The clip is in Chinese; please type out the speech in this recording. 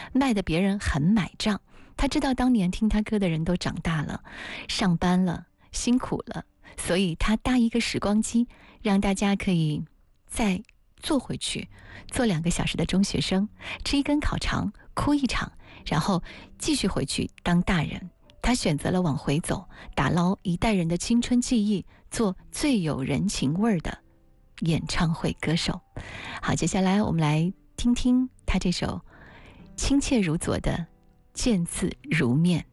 卖得别人很买账。他知道当年听他歌的人都长大了，上班了，辛苦了，所以他搭一个时光机，让大家可以再坐回去，做2个小时的中学生，吃一根烤肠，哭一场，然后继续回去当大人。他选择了往回走，打捞一代人的青春记忆，做最有人情味儿的演唱会歌手。好，接下来我们来听听他这首亲切如昨的见字如面。